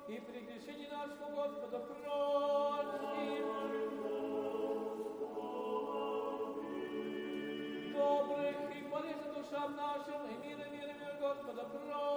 и прегрешение нашего Господа простим. Добрых и полезных душам нашим, и мира, мира, мира Господа простим.